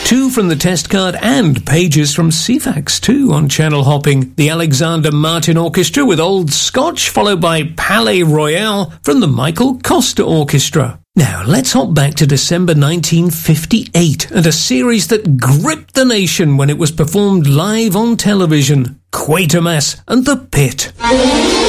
Two from the test card and pages from Ceefax too on channel hopping. The Alexander Martin Orchestra with Old Scotch, followed by Palais Royale from the Michael Costa Orchestra. Now, let's hop back to December 1958 and a series that gripped the nation when it was performed live on television, Quatermass and The Pit.